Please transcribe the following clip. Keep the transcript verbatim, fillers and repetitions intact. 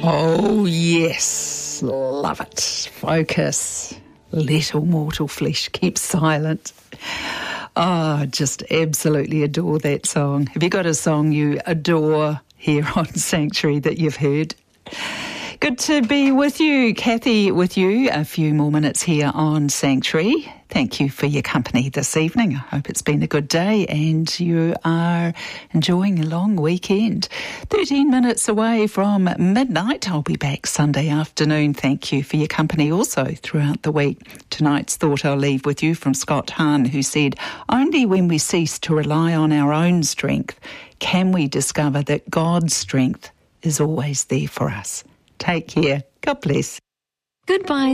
Oh, yes. Love it. Focus. Let all mortal flesh keep silent. Oh, just absolutely adore that song. Have you got a song you adore here on Sanctuary that you've heard? Good to be with you, Kathy, with you a few more minutes here on Sanctuary. Thank you for your company this evening. I hope it's been a good day and you are enjoying a long weekend. thirteen minutes away from midnight. I'll be back Sunday afternoon. Thank you for your company also throughout the week. Tonight's thought I'll leave with you from Scott Hahn, who said, only when we cease to rely on our own strength can we discover that God's strength is always there for us. Take care. God bless. Goodbye.